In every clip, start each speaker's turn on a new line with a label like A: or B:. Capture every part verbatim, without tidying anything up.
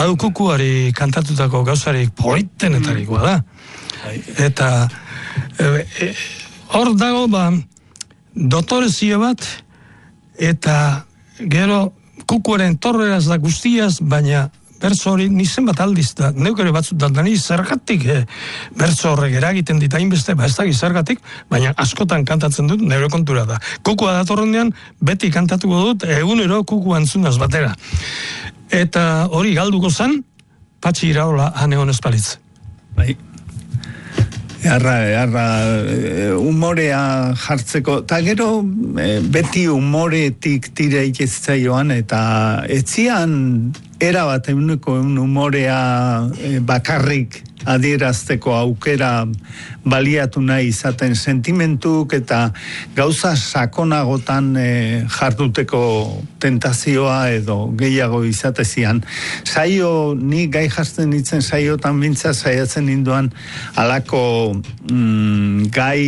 A: hau kukuari kantatutako gauzarik politenetarikoa da. Eta hor e, dago ba dotorezio bat, eta gero kukuaren torreraz da guztiaz, baina bertso hori nizen bat aldiz da, neuk ere batzut da, ni zergatik eh, bertso horrek eragiten dita inbeste, ba ez da zergatik, baina askotan kantatzen dut, nire kontura da. Kukua datorrenean, beti kantatuko dut, egunero kukua entzunaz batera. Eta hori galduko zen, Patxi Iraola ane honez palitz.
B: Bai. Arra, arra, umorea jartzeko, eta gero beti umoretik tira ikiztzaioan, eta etzian erabat eguneko umorea bakarrik adierazteko aukera baliatu nahi izaten sentimentuk eta gauza sakonagotan e, jarduteko tentazioa edo gehiago izatezian. Saio, ni gai jartzen ditzen saiotan bintza saiatzen ninduan alako mm, gai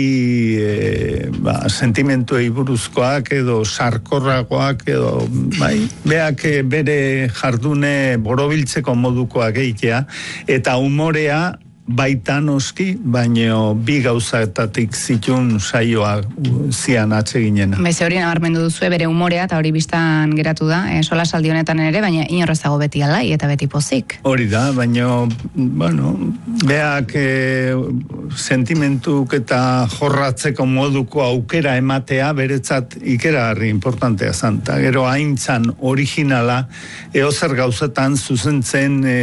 B: e, ba, sentimentuei buruzkoak edo sarkorragoak edo bai, beak bere jardune borobiltzeko modukoak egitea eta umorea baita noski, baino bi gauzatatik zitun saioa zian atseginena.
C: Beze hori nabarmendu duzu bere umorea eta hori bistan geratu da, e, sola saldi honetan ere, baina inorrezago beti alai eta beti pozik.
B: Hori da, baino, bueno, beak e, sentimentuk eta jorratzeko moduko aukera ematea beretzat ikeragarri importantea zan. Ta gero haintzan originala, eozer gauzetan zuzentzen e,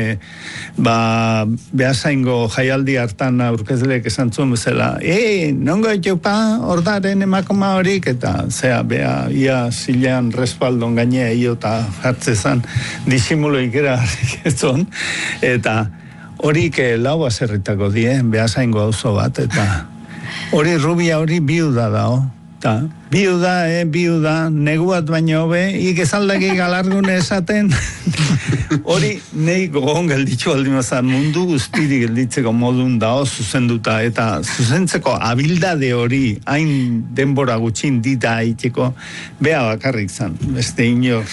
B: ba, behasaingo jaialdi hartan aurkezleek esan zuen bezala, e, nongo etxupa ordaren emakoma horik, eta zea, bea, ia zilean respaldon gainea io eta hartzezan disimulo ikera harrikezon, eta horik lau azerritako die, behasaingo auzo bat, eta hori rubia hori biuda dao, eta biuda, eh, biuda, neguat baino hobe, ik ezaldaki galargune esaten, hori nahi gogon gelditzu aldimazan mundu guztiri gelditzeko modun dao zuzenduta, eta zuzentzeko abildade hori hain denbora gutxin dita haiteko, bea bakarrik zan, beste inor.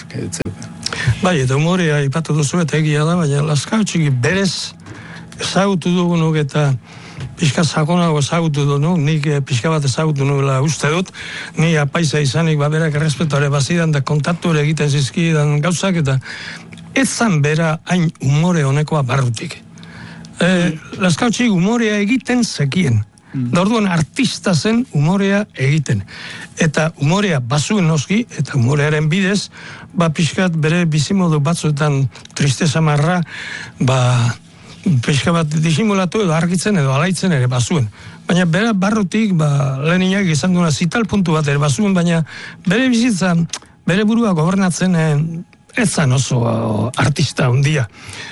A: Bai, eta umorea ipatu duzu eta egia da, baina Lazkautxik berez ezagutu dugunuk eta pixka sakonago ezagutu du, no? Nik pixka bat ezagutu nuela uste dut, ni apaisa izanik baberak errespetuare bazidan da kontakture egiten zizkidan gauzak, eta ez zan bera hain umore honekoa barrutik. E, Lazkautxik umorea egiten zekien. Da orduan artista zen umorea egiten. Eta umorea bazuen noski, eta umorearen bidez, ba pixkat bere bizimodu batzuetan tristeza marra, ba pixka bat disimulatu edo argitzen edo alaitzen ere bazuen. Baina bera barrutik, ba, Leninak izan duena zital puntu bat ere bazuen, baina bere bizitza, bere burua gobernatzen ez zan oso artista handia.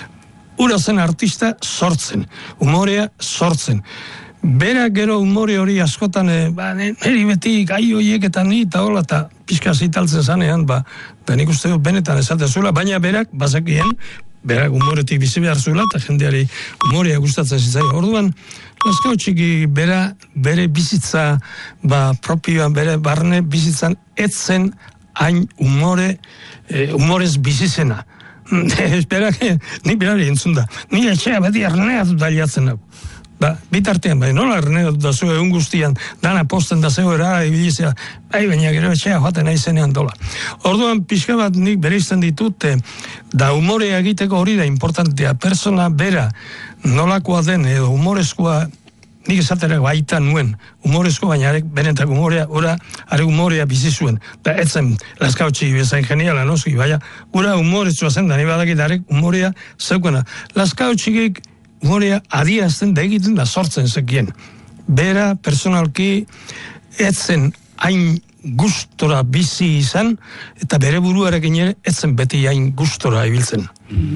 A: Ura zen artista sortzen, umorea sortzen. Bera gero umore hori askotan, e, ba, niri beti gai horiek eta ni eta hola, eta pixka zitaltzen zanean, ba, da nik uste dut benetan esaten zuela, baina berak, bazekien, berak umoretik bizi behar zuela, eta jendeari umorea gustatzen zitzai. Orduan, Lazkautxiki bera, bere bizitza, ba, propioan, bere barne bizitzan, etzen hain umore, e, umorez bizizena. Berak, ni berari entzun da. Ni etxea beti arneatu daliatzen nago. Ba, bitartean, bai, nola errenegatu da zu egun guztian, dana posten da zego erara ibilizea, bai, baina gero etxea joaten nahi zenean dola. Orduan, pixka bat nik bereizten ditut, da umorea egiteko hori da importantea, persona bera nolakoa den, edo humorezkoa, nik esatera baita nuen, humorezko, baina arek benetak umorea, ora, are umorea bizi zuen, da etzen Lazkautxi bezain geniala, noski, baina, ura humorezkoa zen, da ni badakit arek umorea zeukena. Lazkautxikik umorea adiazten da egiten da sortzen zekien. Bera, personalki, etzen hain gustora bizi izan, eta bere buruarekin ere etzen beti hain gustora ibiltzen.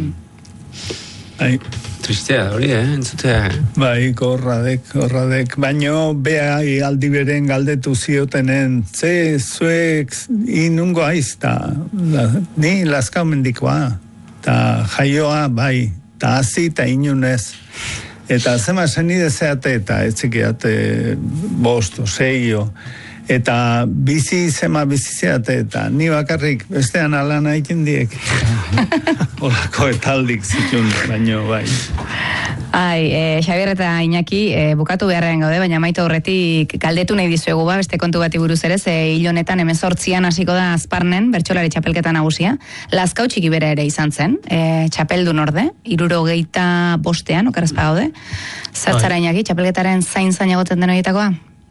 B: Bai.
D: Tristea, hori, eh, entzutea.
B: Bai, gorradek, gorradek. Baino, bea aldi beren galdetu ziotenen, ze, zuek, inungo aizta, ni Lazkao mendikoa, eta jaioa, bai, eta hazi eta inunez. Eta zema zenide zeate eta etzikiate bosto, seio. Eta bizi zema bizi zeate, eta ni bakarrik bestean alan haiken diek. Olako etaldik zitun, baino bai.
C: Ai, e, Xabier eta Iñaki, e, bukatu beharrean gaude, baina amaitu aurretik galdetu nahi dizuegu ba, beste kontu bati buruz ere, ze hil honetan hemezortzian hasiko da Azparnen, bertsolari txapelketa nagusia. Lazkau txiki bera ere izan zen, e, txapeldun orde, hirurogeita bostean, okerrezpa gaude. Zertzara Iñaki, txapelketaren zain-zain egoten den horietakoa?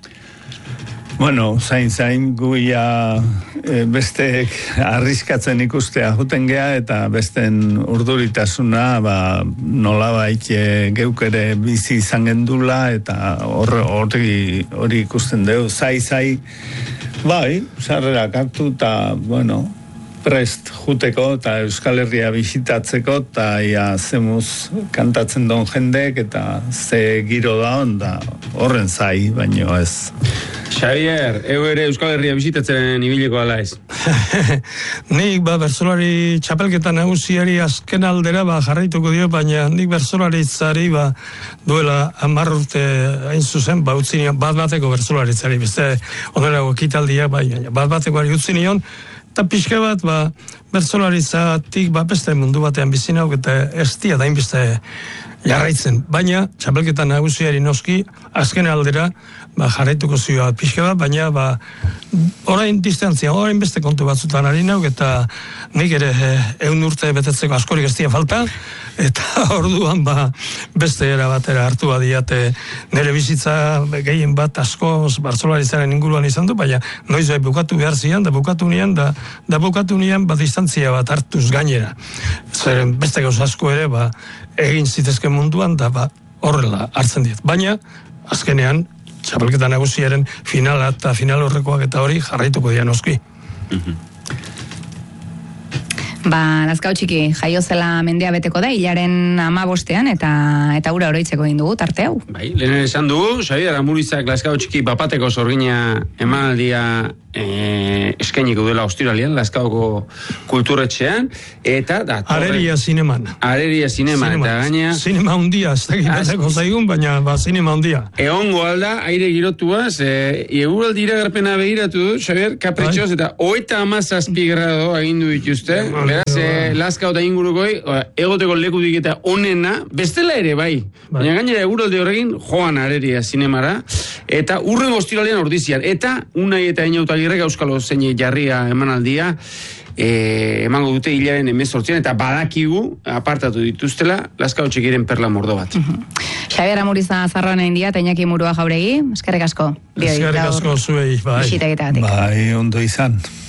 B: Bueno, zain-zain guia e, besteek arriskatzen ikustea juten gea eta besten urduritasuna ba, nolabait e, geuk ere bizi izan gendula eta hori hori ikusten dugu. Zai-zai, bai, sarrerak hartu eta, bueno, prest juteko eta Euskal Herria bisitatzeko eta ia zemuz kantatzen don jendek eta ze giro da onda horren zai, baino ez.
D: Xavier, eu ere Euskal Herria bisitatzen ibiliko ala ez.
A: Nik ba bertsolari txapelketa nagusiari azken aldera ba jarraituko dio, baina nik bertsolaritzari ba duela hamar urte hain zuzen ba utzi nion bat bateko bertsolaritzari, beste onerago ekitaldiak baina bat batekoari utzi nion. Eta pixka bat, ba, bertsolaritzatik, ba, beste mundu batean bizi nauk eta ez dia da inbeste jarraitzen. Baina, txapelketa nagusiari noski, azken aldera, ba, jarraituko zioa pixka bat, baina, ba, orain distantzia, orain beste kontu batzutan ari nauk, eta nik ere ehun urte betetzeko askorik ez dia falta, eta orduan, ba, beste era batera hartu badiate nire bizitza gehien bat asko bertsolaritzaren inguruan izan du, baina noiz bai bukatu behar zian, da bukatu nian, da, da bukatu nian, ba, distantzia bat hartuz gainera. Zeren beste gauz asko ere, ba, egin zitezke munduan, da, ba, horrela hartzen dit. Baina, azkenean, txapelketa nagusiaren finala eta final horrekoak eta hori jarraituko dian oski.
C: Ba, Lazkau txiki, jaio zela mendea beteko da, hilaren amabostean, eta eta ura oroitzeko egin dugu, tarte hau.
D: Bai, lehen esan dugu, Xabier Amurizak Lazkau txiki bapateko sorgina emanaldia e, eskainiko duela ostiralian, Lazkauko kulturetxean, eta da...
A: Areria zineman.
D: Areria zineman, eta gaina...
A: Zinema hundia, ez da gitazeko zaigun, baina ba, zinema hundia.
D: Egongo alda, aire girotuaz, e, eguraldi iragarpena begiratu du, Xabier, kapritxoz, eta hogeita hamazazpi grado agindu dituzte, beraz, eh, Lazkao da ingurukoi, egoteko lekudik eta onena, bestela ere bai. Baina gainera eguralde horrekin, joan Areria zinemara, eta urren ostiralean ordizian. Eta unai eta inauta girrek euskalo zein jarria emanaldia, eh, emango dute hilaren hemezortzian, eta badakigu, apartatu dituztela, Lazkao txikiren perla mordo bat.
C: Xabier Amuriza Zarroan egin dia, eta Iñaki Murua Jauregi, eskerrik asko.
A: Eskerrik asko zuei, bai.
C: Bisita egiteagatik.
B: Bai, ondo izan.